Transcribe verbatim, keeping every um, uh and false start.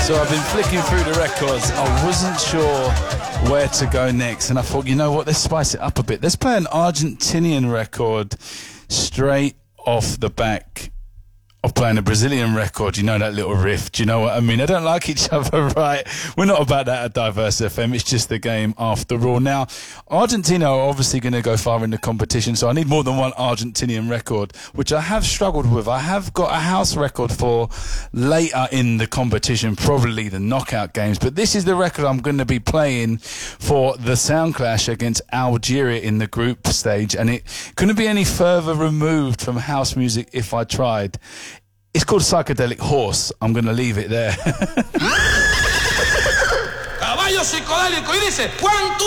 So I've been flicking through the records. I wasn't sure where to go next, and I thought, you know what, let's spice it up a bit. Let's play an Argentinian record straight off the back of playing a Brazilian record. You know that little riff, do you know what I mean? They don't like each other, right? We're not about that at Diverse F M, it's just the game after all. Now, Argentina are obviously going to go far in the competition, so I need more than one Argentinian record, which I have struggled with. I have got a house record for later in the competition, probably the knockout games, but this is the record I'm going to be playing for the sound clash against Algeria in the group stage, and it couldn't be any further removed from house music if I tried. It's called Psychedelic Horse. I'm going to leave it there. Caballo psicodélico y dice, ¿cuánto?